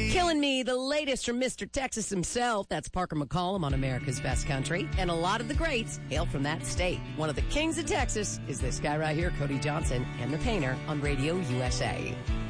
Killing Me, the latest from Mr. Texas himself. That's Parker McCollum on America's Best Country. And a lot of the greats hail from that state. One of the kings of Texas is this guy right here, Cody Johnson, and the Painter on Radio USA.